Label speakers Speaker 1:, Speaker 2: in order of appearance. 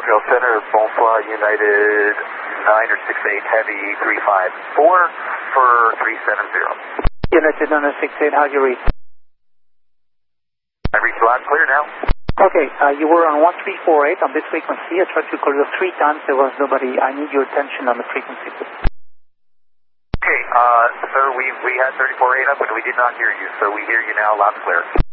Speaker 1: Montreal Center, Bonsoir United 9 or 68 Heavy 354 for 370.
Speaker 2: United 968, how'd you read?
Speaker 1: I reached loud clear now.
Speaker 2: Okay, you were on 1348 on this frequency. I tried to call you 3 times. There was nobody. I need your attention on the frequency.
Speaker 1: Okay, sir, we had 34.8 up and we did not hear you, so we hear you now loud and clear.